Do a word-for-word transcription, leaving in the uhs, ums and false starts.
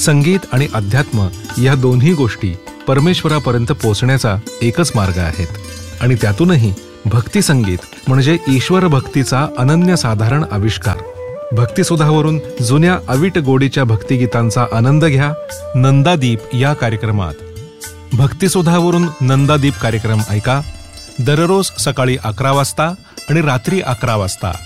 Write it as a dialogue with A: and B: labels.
A: संगीत आणि अध्यात्म या दोन्ही गोष्टी परमेश्वरापर्यंत पोहोचण्याचा एकच मार्ग आहेत. आणि त्यातूनही भक्ती संगीत म्हणजे ईश्वर भक्तीचा अनन्यसाधारण आविष्कार. भक्तिसुधावरून जुन्या अवीट गोडीच्या भक्तिगीतांचा आनंद घ्या नंदादीप या कार्यक्रमात. भक्तिसुधावरून नंदादीप कार्यक्रम ऐका दररोज सकाळी अकरा वाजता आणि रात्री अकरा वाजता.